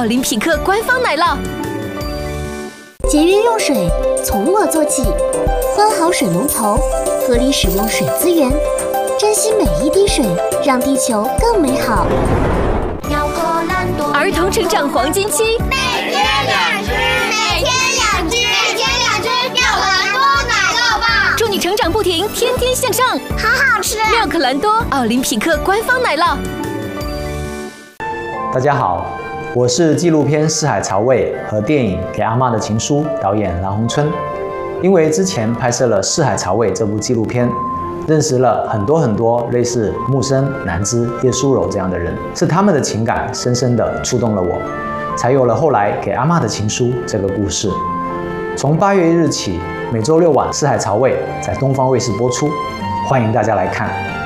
奥林匹克官方奶酪。 节约用水，从我做起。关好水龙头，合理使用水资源，珍惜每一滴水，让地球更美好。 儿童成长黄金期， 每天2只，每天2只，每天2只妙可蓝多奶酪棒， 祝你成长不停，天天向上。 好好吃啊！ 妙可蓝多奥林匹克官方奶酪。 大家好，我是纪录片《四海潮味》和电影《给阿嬷的情书》导演蓝宏春。因为之前拍摄了《四海潮味》这部纪录片，认识了很多类似木生、南枝、叶淑柔这样的人，是他们的情感深深地触动了我，才有了后来《给阿嬷的情书》这个故事。从8月1日起，每周6晚《四海潮味》在东方卫视播出，欢迎大家来看。